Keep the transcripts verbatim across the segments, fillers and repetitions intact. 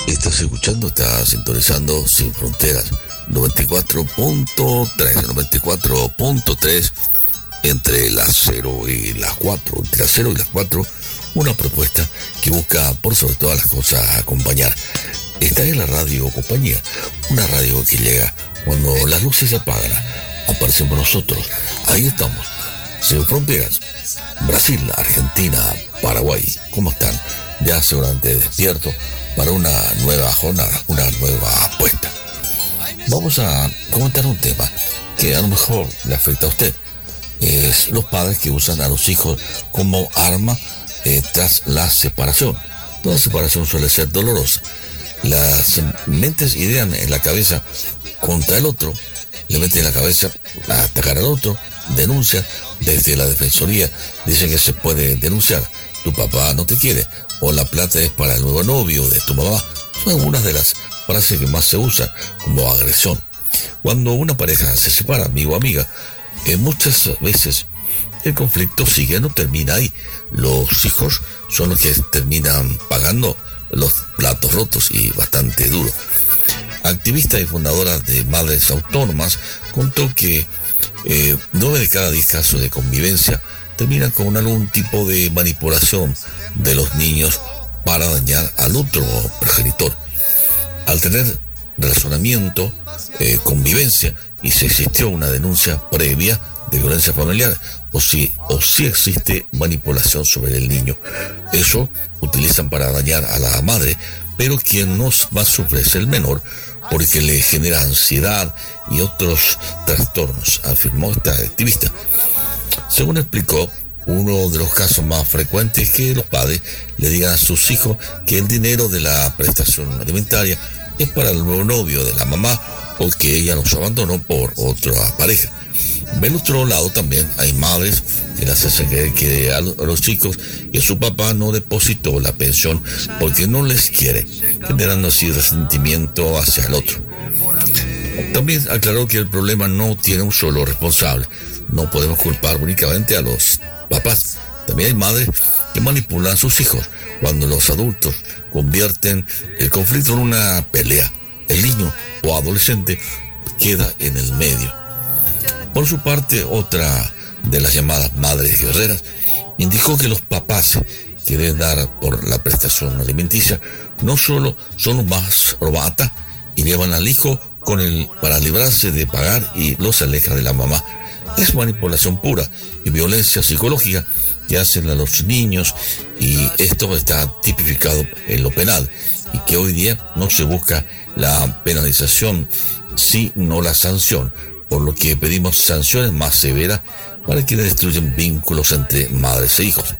Estás escuchando, estás sintonizando Sin Fronteras noventa y cuatro punto tres, noventa y cuatro punto tres entre las cero y las cuatro, entre las cero y las cuatro, una propuesta que busca por sobre todas las cosas acompañar. Esta es la radio compañía, una radio que llega cuando las luces se apagan, aparecemos nosotros, ahí estamos, Sin Fronteras, Brasil, Argentina, Paraguay, ¿cómo están? Ya seguramente despierto para una nueva jornada, una nueva apuesta. Vamos a comentar un tema que a lo mejor le afecta a usted. Es los padres que usan a los hijos como arma eh, tras la separación. Toda separación suele ser dolorosa. Las mentes idean en la cabeza contra el otro, le meten en la cabeza a atacar al otro, denuncian desde la defensoría, dicen que se puede denunciar. Tu papá no te quiere, o la plata es para el nuevo novio de tu mamá. Son algunas de las frases que más se usan como agresión. Cuando una pareja se separa, amigo o amiga, eh, muchas veces el conflicto sigue, no termina ahí. Los hijos son los que terminan pagando los platos rotos, y bastante duro. Activista y fundadora de Madres Autónomas contó que eh, nueve de cada diez casos de convivencia terminan con algún tipo de manipulación de los niños para dañar al otro progenitor. Al tener razonamiento, eh, convivencia, y si existió una denuncia previa de violencia familiar, o si, o si existe manipulación sobre el niño, eso utilizan para dañar a la madre, pero quien nos va a sufrir es el menor, porque le genera ansiedad y otros trastornos, afirmó esta activista. Según explicó, uno de los casos más frecuentes es que los padres le digan a sus hijos que el dinero de la prestación alimentaria es para el nuevo novio de la mamá, o que ella los abandonó por otra pareja. Del otro lado también hay madres que las hacen creer que a los chicos que su papá no depositó la pensión porque no les quiere, generando así resentimiento hacia el otro. También aclaró que el problema no tiene un solo responsable. No podemos culpar únicamente a los papás. También hay madres que manipulan a sus hijos cuando los adultos convierten el conflicto en una pelea. El niño o adolescente queda en el medio. Por su parte, otra de las llamadas madres guerreras indicó que los papás que deben dar por la prestación alimenticia no solo son los más robatas y llevan al hijo con el para librarse de pagar y los aleja de la mamá. Es manipulación pura y violencia psicológica que hacen a los niños, y esto está tipificado en lo penal, y que hoy día no se busca la penalización, sino la sanción, por lo que pedimos sanciones más severas para quienes destruyen vínculos entre madres e hijos.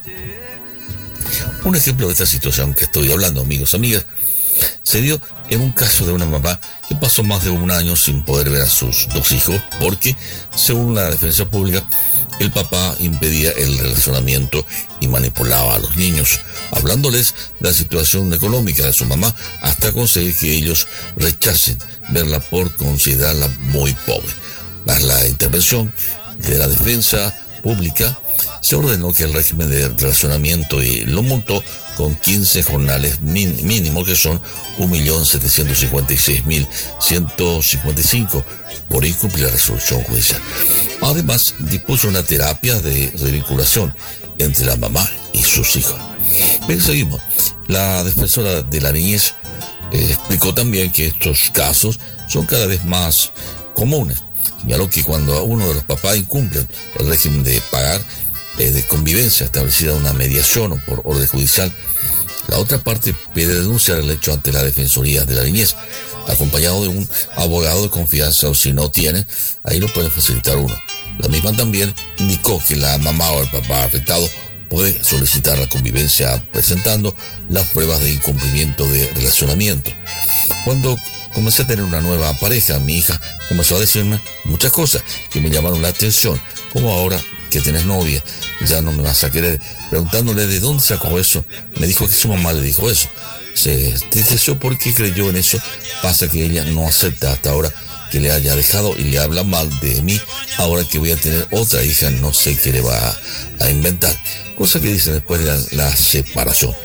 Un ejemplo de esta situación que estoy hablando, amigos, amigas, se dio en un caso de una mamá que pasó más de un año sin poder ver a sus dos hijos porque, según la defensa pública, el papá impedía el relacionamiento y manipulaba a los niños, hablándoles de la situación económica de su mamá hasta conseguir que ellos rechacen verla por considerarla muy pobre. Tras la intervención de la defensa pública, se ordenó que el régimen de relacionamiento y lo multó con quince jornales mínimos, que son un millón setecientos cincuenta y seis mil ciento cincuenta y cinco, por incumplir la resolución judicial. Además, dispuso una terapia de revinculación entre la mamá y sus hijos. Bien, seguimos. La defensora de la niñez eh, explicó también que estos casos son cada vez más comunes. Señaló que cuando uno de los papás incumple el régimen de pagar eh, de convivencia establecida en una mediación o por orden judicial, la otra parte pide denunciar el hecho ante la Defensoría de la Niñez, acompañado de un abogado de confianza, o si no tiene, ahí lo puede facilitar uno. La misma también indicó que la mamá o el papá afectado puede solicitar la convivencia presentando las pruebas de incumplimiento de relacionamiento. Cuando comencé a tener una nueva pareja, mi hija comenzó a decirme muchas cosas que me llamaron la atención, como ahora que tienes novia, ya no me vas a querer. Preguntándole de dónde sacó eso, me dijo que su mamá le dijo eso. Se entristeció porque creyó en eso. Pasa que ella no acepta hasta ahora que le haya dejado y le habla mal de mí. Ahora que voy a tener otra hija, no sé qué le va a, a inventar. Cosa que dicen después de la, la separación.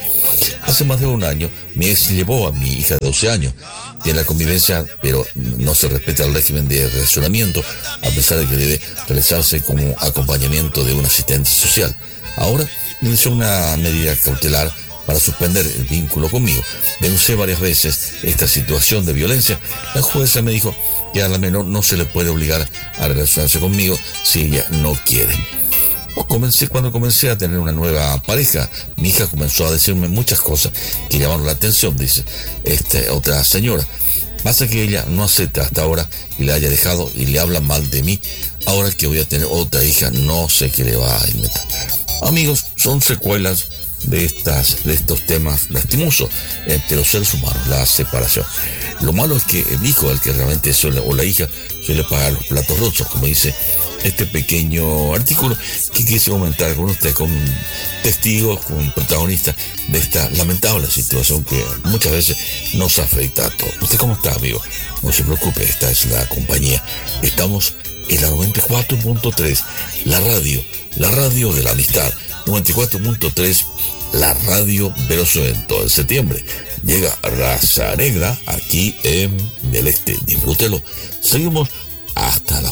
Hace más de un año, mi ex llevó a mi hija de doce años. Tiene la convivencia, pero no se respeta el régimen de relacionamiento, a pesar de que debe realizarse como acompañamiento de un asistente social. Ahora inició una medida cautelar para suspender el vínculo conmigo. Denuncié varias veces esta situación de violencia. La jueza me dijo que a la menor no se le puede obligar a relacionarse conmigo si ella no quiere. Comencé, cuando comencé a tener una nueva pareja, mi hija comenzó a decirme muchas cosas que llamaron la atención, dice esta otra señora. Pasa que ella no acepta hasta ahora y la haya dejado y le habla mal de mí. Ahora que voy a tener otra hija, no sé qué le va a inventar. Amigos, son secuelas de estas de estos temas lastimosos entre los seres humanos, la separación. Lo malo es que el hijo, el que realmente suele, o la hija, suele pagar los platos rotos, como dice este pequeño artículo que quise comentar con usted, con testigos, con protagonistas de esta lamentable situación que muchas veces nos afecta a todos. ¿Usted cómo está, amigo? No se preocupe, esta es la compañía. Estamos en la noventa y cuatro punto tres, la radio, la radio de la amistad. noventa y cuatro punto tres, la radio de los eventos. En septiembre llega Raza Negra aquí en el Este. Disfrútelo. Seguimos hasta las